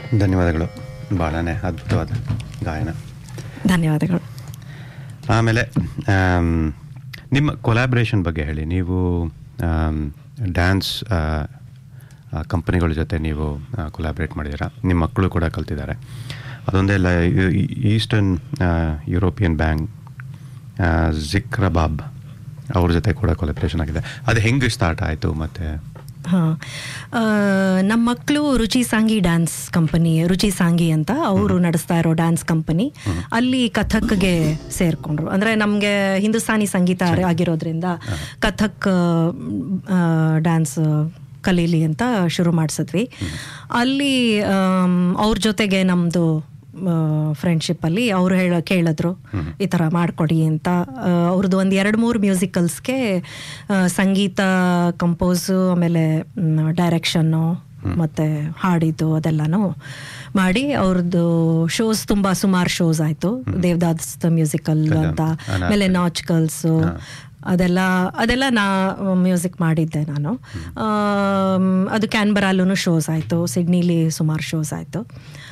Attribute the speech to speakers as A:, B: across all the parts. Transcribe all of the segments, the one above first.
A: ಧನ್ಯವಾದಗಳು. ಭಾಳನೇ ಅದ್ಭುತವಾದ ಗಾಯನ.
B: ಧನ್ಯವಾದಗಳು.
A: ಆಮೇಲೆ ನಿಮ್ಮ ಕೊಲ್ಯಾಬ್ರೇಷನ್ ಬಗ್ಗೆ ಹೇಳಿ. ನೀವು ಡ್ಯಾನ್ಸ್ ಕಂಪನಿಗಳ ಜೊತೆ ನೀವು ಕೊಲ್ಯಾಬ್ರೇಟ್ ಮಾಡಿದ್ದೀರಾ, ನಿಮ್ಮ ಮಕ್ಕಳು ಕೂಡ ಕಲ್ತಿದ್ದಾರೆ. ಅದೊಂದೇ ಅಲ್ಲ, ಈಸ್ಟರ್ನ್ ಯುರೋಪಿಯನ್ ಬ್ಯಾಂಕ್ ಜಿಕ್ರಬಾಬ್ ಅವ್ರ ಜೊತೆ ಕೂಡ ಕೊಲ್ಯಾಬ್ರೇಷನ್ ಆಗಿದೆ. ಅದು ಹೆಂಗೆ ಸ್ಟಾರ್ಟ್ ಆಯಿತು? ಮತ್ತು
B: ಹಾಂ, ನಮ್ಮ ಮಕ್ಕಳು ರುಚಿ ಸಾಂಗಿ ಡ್ಯಾನ್ಸ್ ಕಂಪನಿ, ರುಚಿ ಸಾಂಗಿ ಅಂತ ಅವರು ನಡೆಸ್ತಾ ಇರೋ ಡ್ಯಾನ್ಸ್ ಕಂಪನಿ, ಅಲ್ಲಿ ಕಥಕ್ಗೆ ಸೇರಿಕೊಂಡ್ರು. ಅಂದರೆ ನಮಗೆ ಹಿಂದೂಸ್ತಾನಿ ಸಂಗೀತ ಆಗಿರೋದ್ರಿಂದ ಕಥಕ್ ಡ್ಯಾನ್ಸ್ ಕಲೀಲಿ ಅಂತ ಶುರು ಮಾಡಿಸಿದ್ವಿ. ಅಲ್ಲಿ ಅವ್ರ ಜೊತೆಗೆ ನಮ್ಮದು ಫ್ರೆಂಡ್ಶಿಪ್ಪಲ್ಲಿ ಅವರು ಕೇಳಿದ್ರು ಈ ಥರ ಮಾಡಿಕೊಡಿ ಅಂತ. ಅವ್ರದ್ದು ಒಂದು 2-3 ಮ್ಯೂಸಿಕಲ್ಸ್ಗೆ ಸಂಗೀತ ಕಂಪೋಸು, ಆಮೇಲೆ ಡೈರೆಕ್ಷನ್ನು ಮತ್ತು ಹಾಡಿದ್ದು ಅದೆಲ್ಲನೂ ಮಾಡಿ ಅವ್ರದ್ದು ಶೋಸ್ ಸುಮಾರು ಶೋಸ್ ಆಯಿತು. ದೇವದಾಸ್ ಮ್ಯೂಸಿಕಲ್ ಅಂತ, ಆಮೇಲೆ ನಾಚ್ಕಲ್ಸು ಅದೆಲ್ಲ ಮ್ಯೂಸಿಕ್ ಮಾಡಿದ್ದೆ ನಾನು. ಅದು ಕ್ಯಾನ್ಬರಾಲೂ ಶೋಸ್ ಆಯಿತು, ಸಿಡ್ನಿಲಿ ಸುಮಾರು ಶೋಸ್ ಆಯಿತು.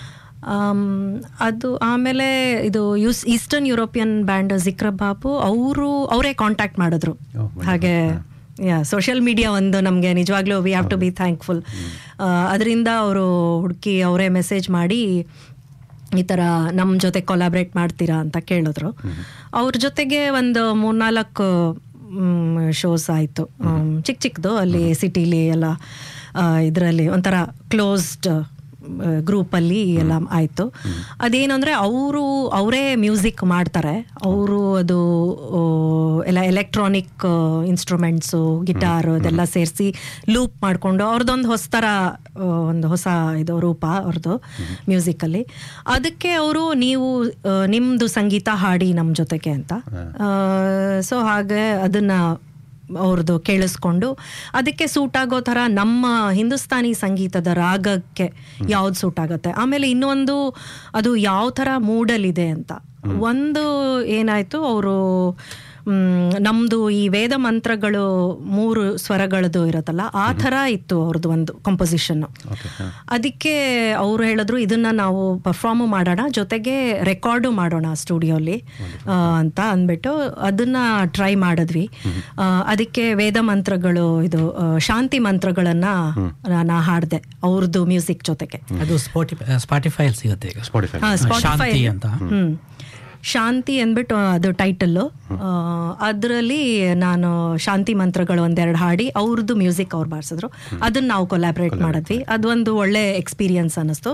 B: ಅದು ಆಮೇಲೆ ಇದು ಈಸ್ಟರ್ನ್ ಯುರೋಪಿಯನ್ ಬ್ಯಾಂಡ್ ಜಿಕ್ರಬಾಬು ಅವರೇ ಕಾಂಟ್ಯಾಕ್ಟ್ ಮಾಡಿದ್ರು. ಹಾಗೆ ಸೋಷಿಯಲ್ ಮೀಡಿಯಾ ಒಂದು ನಮಗೆ ನಿಜವಾಗ್ಲೂ we have to be thankful. ಅದರಿಂದ ಅವರು ಹುಡುಕಿ ಅವರೇ ಮೆಸೇಜ್ ಮಾಡಿ ಈ ಥರ ನಮ್ಮ ಜೊತೆ ಕೊಲಾಬ್ರೇಟ್ ಮಾಡ್ತೀರಾ ಅಂತ ಕೇಳಿದ್ರು. ಅವ್ರ ಜೊತೆಗೆ ಒಂದು 3-4 ಶೋಸ್ ಆಯಿತು, ಚಿಕ್ಕದು ಅಲ್ಲಿ ಸಿಟಿಲಿ ಎಲ್ಲ. ಇದರಲ್ಲಿ ಒಂಥರ ಕ್ಲೋಸ್ಡ್ ಗ್ರೂಪಲ್ಲಿ ಎಲ್ಲ ಆಯಿತು. ಅದೇನಂದರೆ ಅವರೇ ಮ್ಯೂಸಿಕ್ ಮಾಡ್ತಾರೆ. ಅವರು ಅದು ಎಲ್ಲ ಎಲೆಕ್ಟ್ರಾನಿಕ್ ಇನ್ಸ್ಟ್ರೂಮೆಂಟ್ಸು, ಗಿಟಾರು ಅದೆಲ್ಲ ಸೇರಿಸಿ ಲೂಪ್ ಮಾಡಿಕೊಂಡು ಅವ್ರದ್ದೊಂದು ಒಂದು ಹೊಸ ಇದು ರೂಪ ಅವ್ರದ್ದು ಮ್ಯೂಸಿಕಲ್ಲಿ. ಅದಕ್ಕೆ ಅವರು ನೀವು ನಿಮ್ಮದು ಸಂಗೀತ ಹಾಡಿ ನಮ್ಮ ಜೊತೆಗೆ ಅಂತ. ಸೊ ಹಾಗೆ ಅದನ್ನು ಅವ್ರದ್ದು ಕೇಳಿಸ್ಕೊಂಡು ಅದಕ್ಕೆ ಸೂಟ್ ಆಗೋ ಥರ ನಮ್ಮ ಹಿಂದೂಸ್ತಾನಿ ಸಂಗೀತದ ರಾಗಕ್ಕೆ ಯಾವ್ದು ಸೂಟ್ ಆಗುತ್ತೆ, ಆಮೇಲೆ ಇನ್ನೊಂದು ಅದು ಯಾವ ಥರ ಮೂಡಲ್ಲಿದೆ ಅಂತ. ಒಂದು ಏನಾಯಿತು, ಅವರು ನಮ್ಮದು ಈ ವೇದ ಮಂತ್ರಗಳು 3 ಸ್ವರಗಳದ್ದು ಇರುತ್ತಲ್ಲ, ಆ ಥರ ಇತ್ತು ಅವ್ರದ್ದು ಒಂದು ಕಂಪೋಸಿಷನ್ನು. ಅದಕ್ಕೆ ಅವರು ಹೇಳಿದ್ರು ಇದನ್ನು ನಾವು ಪರ್ಫಾರ್ಮು ಮಾಡೋಣ, ಜೊತೆಗೆ ರೆಕಾರ್ಡು ಮಾಡೋಣ ಸ್ಟುಡಿಯೋಲಿ ಅಂತ ಅಂದ್ಬಿಟ್ಟು ಅದನ್ನು ಟ್ರೈ ಮಾಡಿದ್ವಿ. ಅದಕ್ಕೆ ವೇದ ಮಂತ್ರಗಳು, ಇದು ಶಾಂತಿ ಮಂತ್ರಗಳನ್ನು ನಾನು ಹಾಡಿದೆ ಅವ್ರದ್ದು ಮ್ಯೂಸಿಕ್ ಜೊತೆಗೆ.
C: ಅದು ಸ್ಪಾಟಿಫೈ ಸಿಗುತ್ತೆ ಈಗ.
B: ಸ್ಪಾಟಿಫೈ
C: ಅಂತ
B: ಶಾಂತಿ ಅಂದ್ಬಿಟ್ಟು ಅದು ಟೈಟಲ್ಲು. ಅದರಲ್ಲಿ ನಾನು ಶಾಂತಿ ಮಂತ್ರಗಳು 1-2 ಹಾಡಿ ಅವ್ರದ್ದು ಮ್ಯೂಸಿಕ್ ಅವ್ರು ಬಾರಿಸಿದ್ರು. ಅದನ್ನ ನಾವು ಕೊಲಾಬ್ರೇಟ್ ಮಾಡಿದ್ವಿ. ಅದೊಂದು ಒಳ್ಳೆ ಎಕ್ಸ್ಪೀರಿಯನ್ಸ್ ಅನ್ನಿಸ್ತು.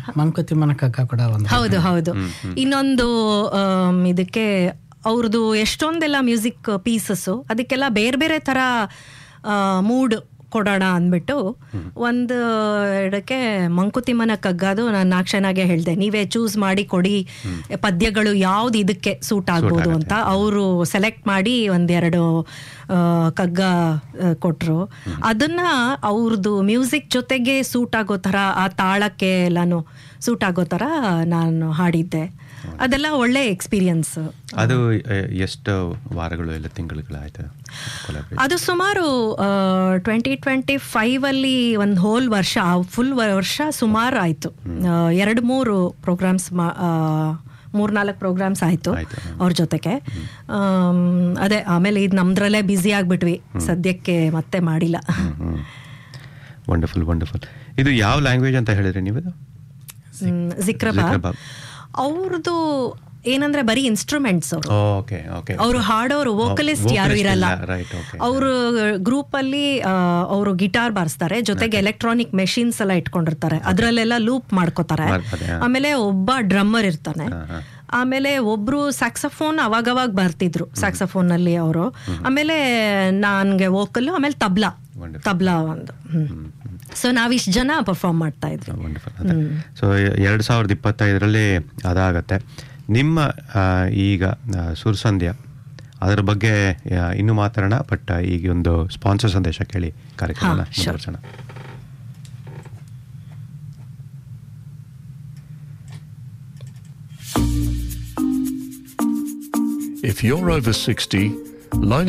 B: ಹೌದು. ಇನ್ನೊಂದು ಇದಕ್ಕೆ ಅವ್ರದ್ದು ಎಷ್ಟೊಂದೆಲ್ಲ ಮ್ಯೂಸಿಕ್ ಪೀಸಸ್ಸು, ಅದಕ್ಕೆಲ್ಲ ಬೇರೆ ಬೇರೆ ಥರ ಮೂಡ್ ಕೊಡೋಣ ಅಂದ್ಬಿಟ್ಟು ಒಂದು ಇದಕ್ಕೆ ಮಂಕುತಿಮ್ಮನ ಕಗ್ಗದು ನಾನು ನಾಕ್ಷನಾಗೆ ಹೇಳಿದೆ, ನೀವೇ ಚೂಸ್ ಮಾಡಿ ಕೊಡಿ ಪದ್ಯಗಳು ಯಾವ್ದು ಇದಕ್ಕೆ ಸೂಟ್ ಆಗ್ಬೋದು ಅಂತ. ಅವರು ಸೆಲೆಕ್ಟ್ ಮಾಡಿ 1-2 ಕಗ್ಗ ಕೊಟ್ಟರು. ಅದನ್ನ ಅವ್ರದ್ದು ಮ್ಯೂಸಿಕ್ ಜೊತೆಗೆ ಸೂಟ್ ಆಗೋ ಥರ, ಆ ತಾಳಕ್ಕೆ ಎಲ್ಲಾನು ಸೂಟ್ ಆಗೋ ಥರ ನಾನು ಹಾಡಿದ್ದೆ. ಅದೆಲ್ಲ ಒಳ್ಳೆ ಎಕ್ಸ್ಪೀರಿಯನ್ಸ್.
A: ಅದು ಎಷ್ಟು ವಾರಗಳು ಇಲ್ಲ ತಿಂಗಳುಗಳಾಯ್ತು?
B: ಅದು ಸುಮಾರು 2025 ಒಂದು ಹೋಲ್ ವರ್ಷ, ಫುಲ್ ವರ್ಷ ಸುಮಾರು ಆಯಿತು. 2-3 ಪ್ರೋಗ್ರಾಮ್ಸ್ 3-4 ಪ್ರೋಗ್ರಾಮ್ಸ್ ಆಯಿತು ಅವ್ರ ಜೊತೆಗೆ. ಅದೇ ಆಮೇಲೆ ಇದು ನಮ್ದ್ರಲ್ಲೇ ಬ್ಯುಸಿ ಆಗಿಬಿಟ್ವಿ, ಸದ್ಯಕ್ಕೆ ಮತ್ತೆ ಮಾಡಿಲ್ಲ.
A: ವಂಡರ್ಫುಲ್. ಇದು ಯಾವ ಲ್ಯಾಂಗ್ವೇಜ್ ಅಂತ ಹೇಳಿದ್ರಿ ನೀವು?
B: ಜಿಕ್ರಬಾಬ್ ಅವ್ರದ್ದು ಏನಂದ್ರೆ ಬರೀ ಇನ್ಸ್ಟ್ರೂಮೆಂಟ್ಸ್. ಅವರು ಹಾಡೋರು, ವೋಕಲಿಸ್ಟ್ ಯಾರು ಇರಲ್ಲ. ಅವರು ಗ್ರೂಪ್ ಅಲ್ಲಿ ಅವರು ಗಿಟಾರ್ ಬಾರಿಸ್ತಾರೆ, ಜೊತೆಗೆ ಎಲೆಕ್ಟ್ರಾನಿಕ್ ಮೆಷಿನ್ಸ್ ಎಲ್ಲ ಇಟ್ಕೊಂಡಿರ್ತಾರೆ, ಅದ್ರಲ್ಲೆಲ್ಲ ಲೂಪ್ ಮಾಡ್ಕೋತಾರೆ. ಆಮೇಲೆ ಒಬ್ಬ ಡ್ರಮ್ಮರ್ ಇರ್ತಾನೆ, ಆಮೇಲೆ ಒಬ್ರು ಸ್ಯಾಕ್ಸಫೋನ್ ಅವಾಗವಾಗ ಬರ್ತಿದ್ರು, ಸ್ಯಾಕ್ಸಫೋನ್ ಅಲ್ಲಿ ಅವರು. ಆಮೇಲೆ ನನ್ಗೆ ವೋಕಲ್, ಆಮೇಲೆ ತಬ್ಲಾ ಒಂದು. ಸೊ ನಾವಿಷ್ಟು ಜನ ಪರ್ಫಾರ್ಮ್ ಮಾಡ್ತಾ ಇದ್ವಿ.
A: ಸೊ 2025 ಅದಾಗತ್ತೆ. ನಿಮ್ಮ ಈಗ ಸುರಸಂಧ್ಯಾ ಅದರ ಬಗ್ಗೆ ಇನ್ನೂ ಮಾತಾಡೋಣ, ಬಟ್ ಈಗ ಒಂದು ಸ್ಪಾನ್ಸರ್ ಸಂದೇಶ ಕೇಳಿ ಕಾರ್ಯಕ್ರಮ ಮುಂದುವರಿಸೋಣ.
D: If you're over 60, line